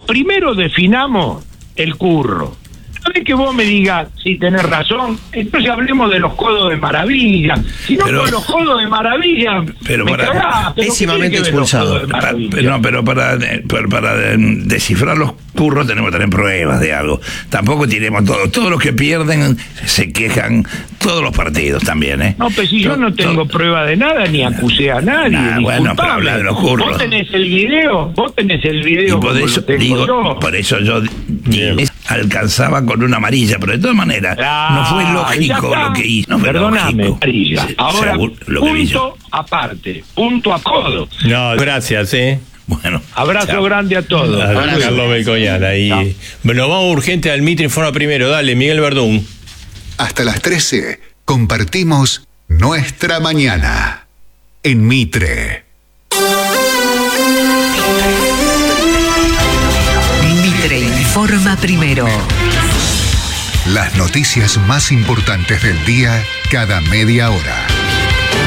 primero definamos el curro. No es que vos me digas, si tenés razón, entonces hablemos de los codos de maravilla. Si no, con los codos de maravilla, pero me cagás. pésimamente expulsado. Pero para descifrar los curros tenemos que tener pruebas de algo. Tampoco tenemos todo. Todos los que pierden se quejan, todos los partidos también, ¿eh? No, pues si yo no tengo prueba de nada, ni acusé a nadie. Bueno, pero habla de los curros. Vos tenés el video. Y por eso digo, por eso yo alcanzaba con una amarilla, pero de todas maneras no fue lógico lo que hizo. No fue perdóname, lógico. amarilla. Ahora, punto aparte, punto a codo. No, gracias, Bueno, abrazo grande a todos. Abrazo. Carlos Melcoñán ahí. Bueno, vamos urgente al Mitre Informa primero. Dale, Miguel Verdún. Hasta las 13 compartimos nuestra mañana en Mitre. Mitre Informa primero. Las noticias más importantes del día cada media hora.